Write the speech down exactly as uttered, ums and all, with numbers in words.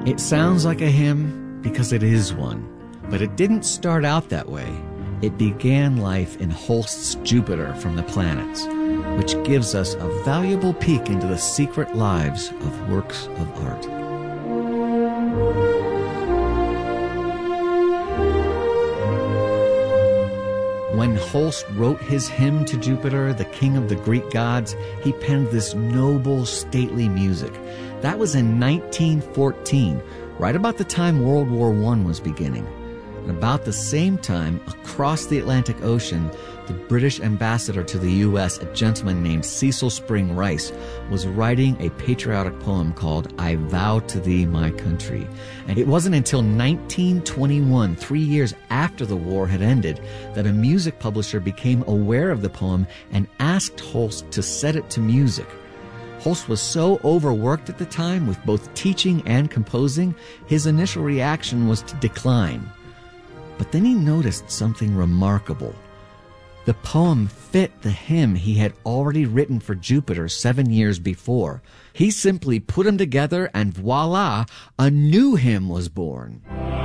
It sounds like a hymn because it is one, but it didn't start out that way. It began life in Holst's Jupiter from the Planets, which gives us a valuable peek into the secret lives of works of art. When Holst wrote his hymn to Jupiter, the king of the Greek gods, he penned this noble, stately music. That was in nineteen fourteen, right about the time World War One was beginning. And about the same time, across the Atlantic Ocean, the British ambassador to the U S, a gentleman named Cecil Spring Rice, was writing a patriotic poem called I Vow to Thee, My Country. And it wasn't until nineteen twenty-one, three years after the war had ended, that a music publisher became aware of the poem and asked Holst to set it to music. Holst was so overworked at the time with both teaching and composing, his initial reaction was to decline. But then he noticed something remarkable. The poem fit the hymn he had already written for Jupiter seven years before. He simply put them together and voila, a new hymn was born.